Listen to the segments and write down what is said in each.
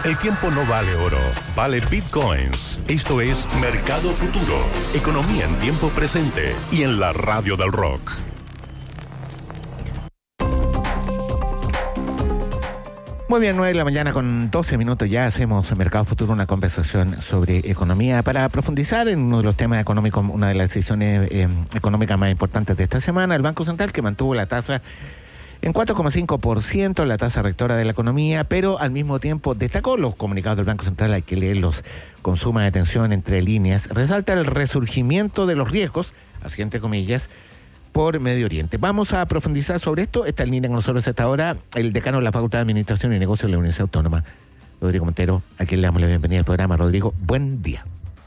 El tiempo no vale oro, vale bitcoins. Esto es Mercado Futuro, economía en tiempo presente y en la radio del rock. Muy bien, 9 de la mañana con 12 minutos ya hacemos en Mercado Futuro una conversación sobre economía para profundizar en uno de los temas económicos, una de las decisiones económicas más importantes de esta semana, el Banco Central, que mantuvo la tasa en 4,5%, la tasa rectora de la economía, pero al mismo tiempo destacó los comunicados del Banco Central, hay que leerlos con suma atención entre líneas, resalta el resurgimiento de los riesgos, así entre comillas, por Medio Oriente. Vamos a profundizar sobre esto. Está en línea con nosotros hasta ahora el decano de la Facultad de Administración y Negocios de la Universidad Autónoma, Rodrigo Montero, a quien le damos la bienvenida al programa. Rodrigo, buen día.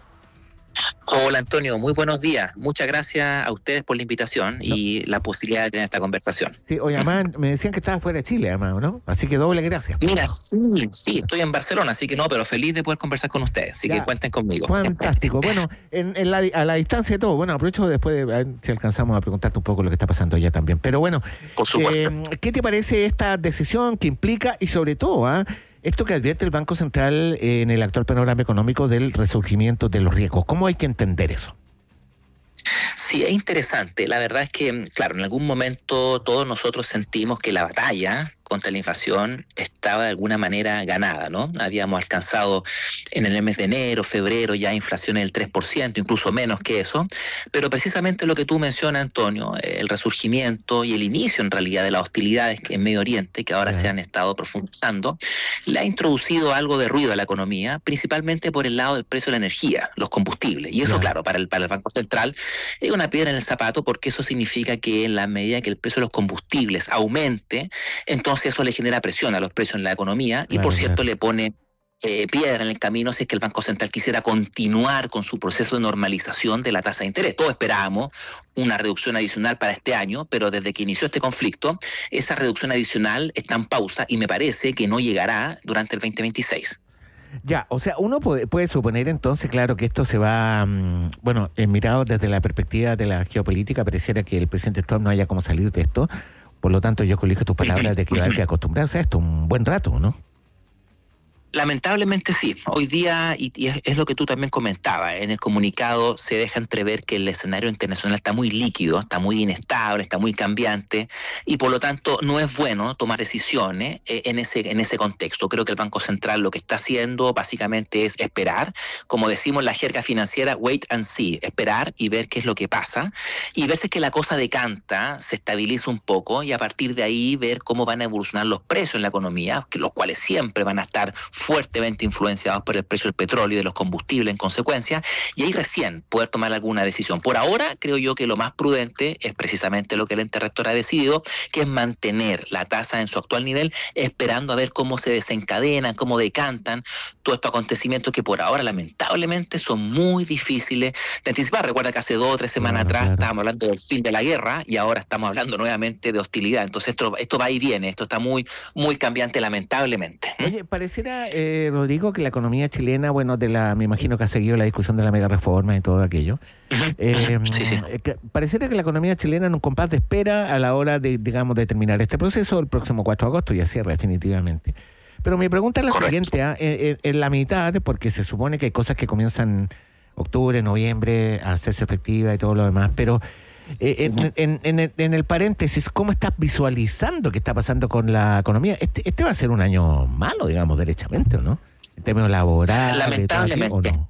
Hola Antonio, muy buenos días. Muchas gracias a ustedes por la invitación y la posibilidad de tener esta conversación. Sí, oye, además me decían que estaba fuera de Chile, además, ¿no? Así que doble gracias. Mira, sí, estoy en Barcelona, así que no, pero feliz de poder conversar con ustedes, así que cuenten conmigo. Fantástico. Bueno, a la distancia de todo, bueno, aprovecho después de ver si alcanzamos a preguntarte un poco lo que está pasando allá también. Pero bueno, por supuesto. ¿Qué te parece esta decisión que implica y sobre todo, esto que advierte el Banco Central en el actual panorama económico del resurgimiento de los riesgos? ¿Cómo hay que entender eso? Sí, es interesante. La verdad es que, claro, en algún momento todos nosotros sentimos que la batalla contra la inflación estaba de alguna manera ganada, ¿no? Habíamos alcanzado en el mes de enero, febrero, ya inflaciones del 3%, incluso menos que eso, pero precisamente lo que tú mencionas, Antonio, el resurgimiento y el inicio en realidad de las hostilidades en Medio Oriente, que ahora se han estado profundizando, le ha introducido algo de ruido a la economía, principalmente por el lado del precio de la energía, los combustibles, y eso, claro, para el Banco Central es una piedra en el zapato, porque eso significa que en la medida que el precio de los combustibles aumente, entonces eso le genera presión a los precios en la economía y por cierto le pone piedra en el camino si es que el Banco Central quisiera continuar con su proceso de normalización de la tasa de interés. Todos esperábamos una reducción adicional para este año, pero desde que inició este conflicto, esa reducción adicional está en pausa y me parece que no llegará durante el 2026. Ya, o sea, uno puede suponer entonces, claro, que esto se va, mirado desde la perspectiva de la geopolítica, pareciera que el presidente Trump no haya cómo salir de esto. Por lo tanto, yo colijo tus palabras de que va a haber que acostumbrarse a esto un buen rato, ¿no? Lamentablemente sí. Hoy día, y es lo que tú también comentabas, en el comunicado se deja entrever que el escenario internacional está muy líquido, está muy inestable, está muy cambiante, y por lo tanto no es bueno tomar decisiones en ese contexto. Creo que el Banco Central lo que está haciendo básicamente es esperar, como decimos en la jerga financiera, wait and see, esperar y ver qué es lo que pasa, y ver si es que la cosa decanta, se estabiliza un poco, y a partir de ahí ver cómo van a evolucionar los precios en la economía, los cuales siempre van a estar fuertemente influenciados por el precio del petróleo y de los combustibles en consecuencia, y ahí recién poder tomar alguna decisión. Por ahora, creo yo que lo más prudente es precisamente lo que el ente rector ha decidido, que es mantener la tasa en su actual nivel, esperando a ver cómo se desencadenan, cómo decantan todos estos acontecimientos que por ahora, lamentablemente, son muy difíciles de anticipar. Recuerda que hace 2 o 3 semanas atrás estábamos hablando del fin de la guerra y ahora estamos hablando nuevamente de hostilidad. Entonces esto va y viene, esto está muy, muy cambiante, lamentablemente. Oye, pareciera, Rodrigo, que la economía chilena, me imagino que ha seguido la discusión de la mega reforma y todo aquello. Sí. Pareciera que la economía chilena en un compás de espera a la hora de terminar este proceso el próximo 4 de agosto, ya cierra definitivamente. Pero mi pregunta es la siguiente, en la mitad, porque se supone que hay cosas que comienzan octubre, noviembre a hacerse efectiva y todo lo demás, pero en el paréntesis, ¿cómo estás visualizando qué está pasando con la economía? Este va a ser un año malo, digamos, derechamente, ¿o no? En términos laborales. Lamentablemente. ¿O no?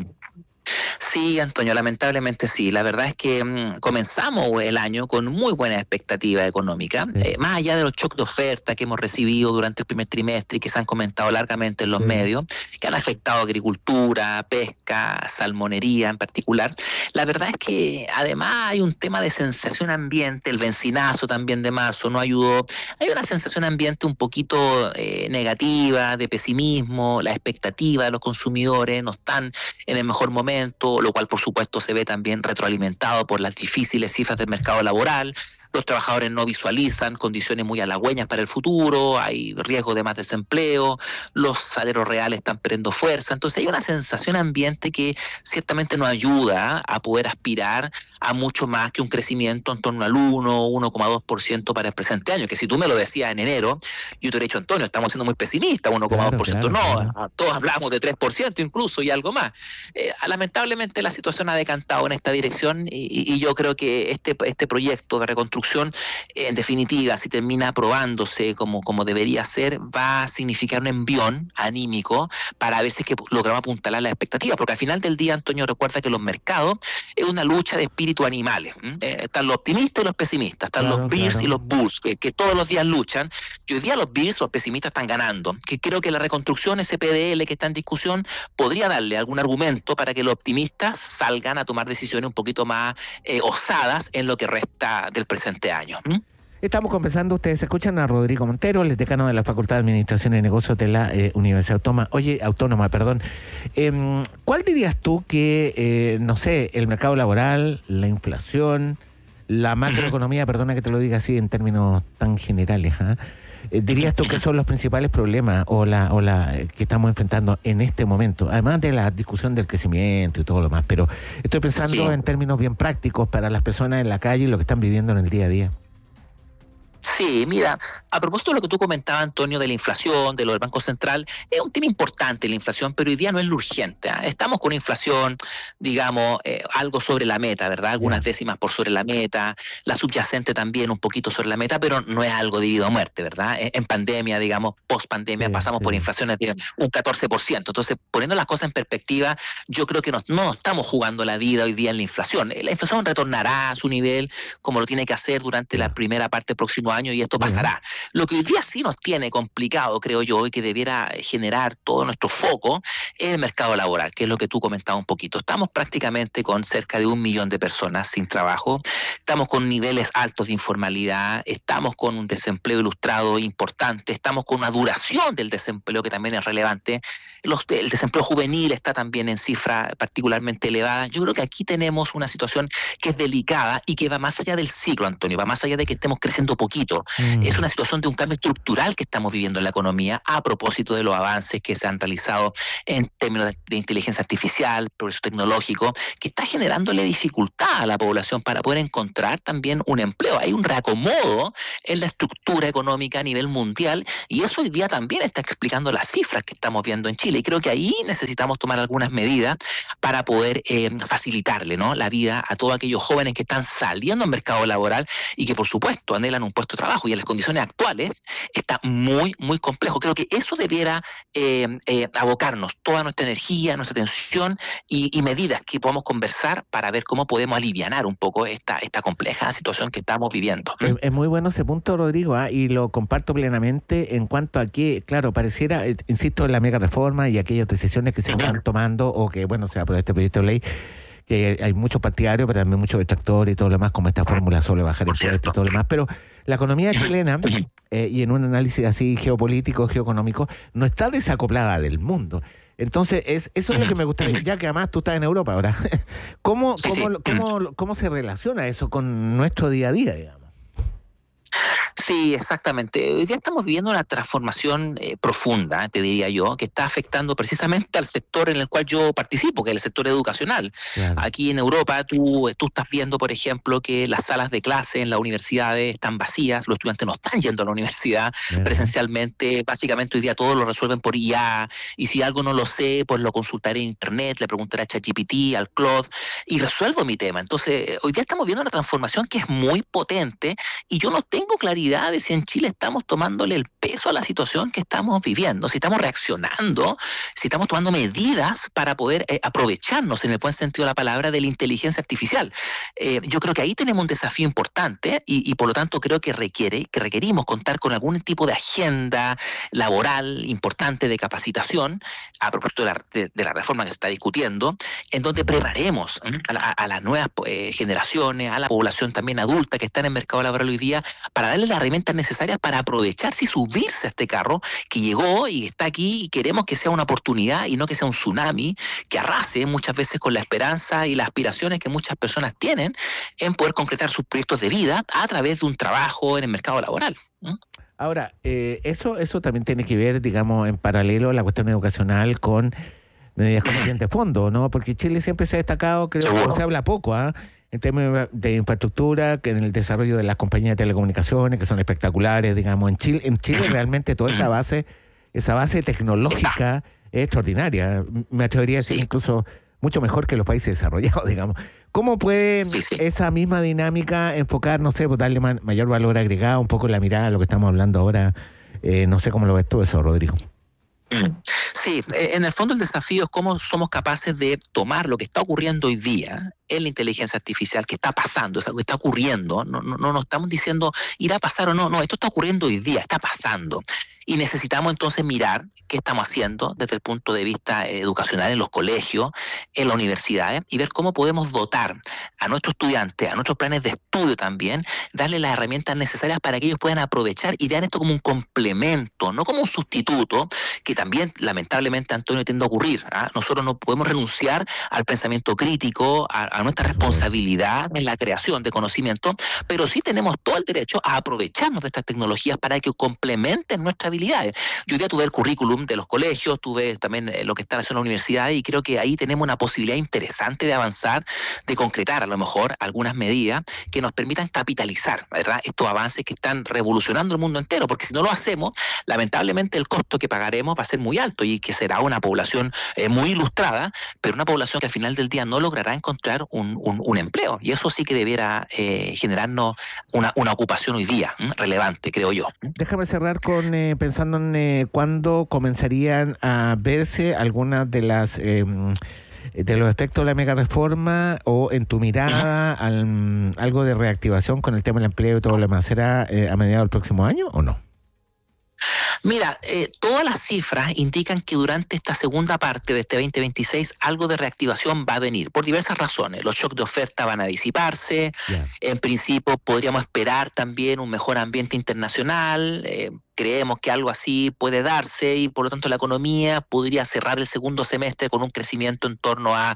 Sí, Antonio, lamentablemente sí. La verdad es que comenzamos el año con muy buena expectativa económica, más allá de los shocks de oferta que hemos recibido durante el primer trimestre y que se han comentado largamente en los medios, que han afectado agricultura, pesca, salmonería en particular. La verdad es que además hay un tema de sensación ambiente, el bencinazo también de marzo no ayudó. Hay una sensación ambiente un poquito negativa, de pesimismo, la expectativa de los consumidores no están en el mejor momento, lo cual por supuesto se ve también retroalimentado por las difíciles cifras del mercado laboral. los trabajadores no visualizan condiciones muy halagüeñas para el futuro, hay riesgo de más desempleo, los salarios reales están perdiendo fuerza, entonces hay una sensación ambiente que ciertamente no ayuda a poder aspirar a mucho más que un crecimiento en torno al 1,2% para el presente año, que si tú me lo decías en enero, yo te hubiera dicho, Antonio, estamos siendo muy pesimistas, 1,2%, claro. Todos hablamos de 3% incluso y algo más. Lamentablemente la situación ha decantado en esta dirección y yo creo que este proyecto de reconstrucción, en definitiva, si termina aprobándose como debería ser, va a significar un envión anímico para ver si es que logramos apuntalar las expectativas, porque al final del día, Antonio, recuerda que los mercados es una lucha de espíritu animales. Están los optimistas y los pesimistas, están los bears y los bulls, que todos los días luchan, y hoy día los bears, los pesimistas, están ganando. Que creo que la reconstrucción, ese PDL que está en discusión, podría darle algún argumento para que los optimistas salgan a tomar decisiones un poquito más osadas en lo que resta del presente año. Estamos conversando, ustedes escuchan a Rodrigo Montero, el decano de la Facultad de Administración y Negocios de la Universidad Autónoma. ¿Cuál dirías tú que, no sé, el mercado laboral, la inflación, la macroeconomía, perdona que te lo diga así en términos tan generales, dirías tú que son los principales problemas o la que estamos enfrentando en este momento, además de la discusión del crecimiento y todo lo demás, pero estoy pensando en términos bien prácticos para las personas en la calle y lo que están viviendo en el día a día? Sí, mira, a propósito de lo que tú comentabas, Antonio, de la inflación, de lo del Banco Central, es un tema importante la inflación, pero hoy día no es lo urgente. Estamos con una inflación, digamos, algo sobre la meta, ¿verdad? Algunas décimas por sobre la meta, la subyacente también un poquito sobre la meta, pero no es algo debido a muerte, ¿verdad? En pandemia, digamos, post-pandemia, pasamos por inflaciones de un 14%. Entonces, poniendo las cosas en perspectiva, yo creo que no estamos jugando la vida hoy día en la inflación. La inflación retornará a su nivel como lo tiene que hacer durante la primera parte del próximo año y esto pasará. Lo que hoy día sí nos tiene complicado, creo yo, y que debiera generar todo nuestro foco es el mercado laboral, que es lo que tú comentabas un poquito. Estamos prácticamente con cerca de 1 millón de personas sin trabajo, estamos con niveles altos de informalidad, estamos con un desempleo ilustrado importante, estamos con una duración del desempleo que también es relevante, el desempleo juvenil está también en cifra particularmente elevada. Yo creo que aquí tenemos una situación que es delicada y que va más allá del ciclo, Antonio, va más allá de que estemos creciendo poquito. Es una situación de un cambio estructural que estamos viviendo en la economía a propósito de los avances que se han realizado en términos de inteligencia artificial, progreso tecnológico, que está generándole dificultad a la población para poder encontrar también un empleo. Hay un reacomodo en la estructura económica a nivel mundial y eso hoy día también está explicando las cifras que estamos viendo en Chile. Y creo que ahí necesitamos tomar algunas medidas para poder facilitarle, ¿no?, la vida a todos aquellos jóvenes que están saliendo al mercado laboral y que, por supuesto, anhelan un puesto de trabajo, y en las condiciones actuales está muy, muy complejo. Creo que eso debiera abocarnos toda nuestra energía, nuestra atención y medidas que podamos conversar para ver cómo podemos alivianar un poco esta compleja situación que estamos viviendo. Es muy bueno ese punto, Rodrigo, y lo comparto plenamente en cuanto a que, claro, pareciera, insisto, en la mega reforma y aquellas decisiones que se están tomando o que, bueno, se aprueba este proyecto de ley, que hay muchos partidarios, pero también muchos detractores y todo lo demás, como esta fórmula sobre bajar impuestos y todo lo demás, pero la economía chilena, y en un análisis así geopolítico, geoeconómico, no está desacoplada del mundo. Entonces, eso es lo que me gustaría, ya que además tú estás en Europa ahora. ¿Cómo se relaciona eso con nuestro día a día, digamos? Sí, exactamente. Hoy día estamos viviendo una transformación profunda, te diría yo, que está afectando precisamente al sector en el cual yo participo, que es el sector educacional. Claro. Aquí en Europa tú estás viendo, por ejemplo, que las salas de clase en las universidades están vacías, los estudiantes no están yendo a la universidad presencialmente, básicamente hoy día todo lo resuelven por IA, y si algo no lo sé, pues lo consultaré en internet, le preguntaré a ChatGPT, al Claude, y resuelvo mi tema. Entonces, hoy día estamos viendo una transformación que es muy potente, y yo no tengo claridad de si en Chile estamos tomándole el peso a la situación que estamos viviendo, si estamos reaccionando, si estamos tomando medidas para poder aprovecharnos, en el buen sentido de la palabra, de la inteligencia artificial. Yo creo que ahí tenemos un desafío importante y por lo tanto creo que requerimos contar con algún tipo de agenda laboral importante de capacitación a propósito de la reforma que se está discutiendo, en donde preparemos a las nuevas generaciones, a la población también adulta que está en el mercado laboral hoy día, para darle las herramientas necesarias para aprovecharse y subirse a este carro que llegó y está aquí, y queremos que sea una oportunidad y no que sea un tsunami que arrase muchas veces con la esperanza y las aspiraciones que muchas personas tienen en poder concretar sus proyectos de vida a través de un trabajo en el mercado laboral. Ahora, eso también tiene que ver, digamos, en paralelo a la cuestión educacional con medidas como el de fondo, ¿no? Porque Chile siempre se ha destacado, creo que se habla poco, en términos de infraestructura, que en el desarrollo de las compañías de telecomunicaciones, que son espectaculares, digamos. En Chile realmente toda esa base tecnológica es extraordinaria. Me atrevería a decir incluso mucho mejor que los países desarrollados, digamos. ¿Cómo puede esa misma dinámica enfocar, no sé, pues darle mayor valor agregado, un poco la mirada a lo que estamos hablando ahora? No sé cómo lo ves tú eso, Rodrigo. Sí, en el fondo el desafío es cómo somos capaces de tomar lo que está ocurriendo hoy día en la inteligencia artificial, que está pasando, es algo que está ocurriendo, no estamos diciendo irá a pasar o no, esto está ocurriendo hoy día, está pasando. Y necesitamos entonces mirar qué estamos haciendo desde el punto de vista educacional en los colegios, en las universidades, y ver cómo podemos dotar a nuestros estudiantes, a nuestros planes de estudio también, darle las herramientas necesarias para que ellos puedan aprovechar y dar esto como un complemento, no como un sustituto, que también lamentablemente, Antonio, tiende a ocurrir. Nosotros no podemos renunciar al pensamiento crítico, a nuestra responsabilidad en la creación de conocimiento, pero sí tenemos todo el derecho a aprovecharnos de estas tecnologías para que complementen nuestras habilidades. Yo hoy día tuve el currículum de los colegios, tuve también lo que están haciendo las universidades, y creo que ahí tenemos una posibilidad interesante de avanzar, de concretar a lo mejor algunas medidas que nos permitan capitalizar, ¿verdad?, estos avances que están revolucionando el mundo entero, porque si no lo hacemos, lamentablemente el costo que pagaremos va a ser muy alto y que será una población muy ilustrada, pero una población que al final del día no logrará encontrar un empleo, y eso sí que debiera generarnos una ocupación hoy día relevante, creo yo. Déjame cerrar con pensando en cuándo comenzarían a verse algunas de las de los efectos de la mega reforma, o en tu mirada algo de reactivación con el tema del empleo y todo lo demás. ¿Será a mediados del próximo año o no? Mira, todas las cifras indican que durante esta segunda parte de este 2026 algo de reactivación va a venir, por diversas razones. Los shocks de oferta van a disiparse, en principio podríamos esperar también un mejor ambiente internacional, creemos que algo así puede darse, y por lo tanto la economía podría cerrar el segundo semestre con un crecimiento en torno a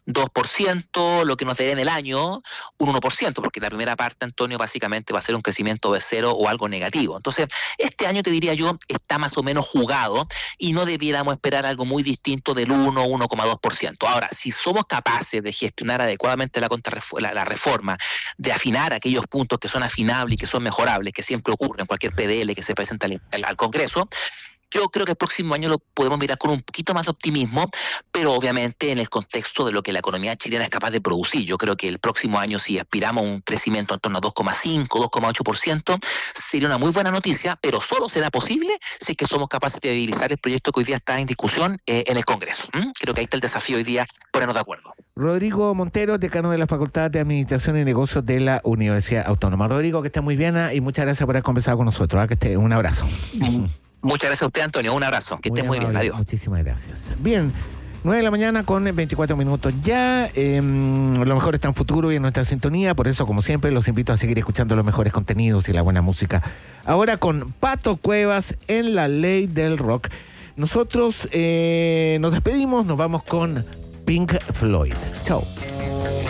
2%, lo que nos daría en el año un 1%, porque la primera parte, Antonio, básicamente va a ser un crecimiento de cero o algo negativo. Entonces, este año, te diría yo, está más o menos jugado y no debiéramos esperar algo muy distinto del 1,2%. Ahora, si somos capaces de gestionar adecuadamente la reforma, de afinar aquellos puntos que son afinables y que son mejorables, que siempre ocurre en cualquier PDL que se presenta al Congreso, yo creo que el próximo año lo podemos mirar con un poquito más de optimismo, pero obviamente en el contexto de lo que la economía chilena es capaz de producir. Yo creo que el próximo año, si aspiramos a un crecimiento en torno a 2,5, 2,8%, sería una muy buena noticia, pero solo será posible si es que somos capaces de viabilizar el proyecto que hoy día está en discusión en el Congreso. Creo que ahí está el desafío hoy día, ponernos de acuerdo. Rodrigo Montero, decano de la Facultad de Administración y Negocios de la Universidad Autónoma. Rodrigo, que esté muy bien, y muchas gracias por haber conversado con nosotros. Un abrazo. Muchas gracias a usted, Antonio. Un abrazo. Que esté muy bien. Adiós. Muchísimas gracias. Bien, 9 de la mañana con 24 minutos ya. Lo mejor está en futuro y en nuestra sintonía. Por eso, como siempre, los invito a seguir escuchando los mejores contenidos y la buena música. Ahora con Pato Cuevas en La Ley del Rock. Nosotros nos despedimos. Nos vamos con Pink Floyd. Chao.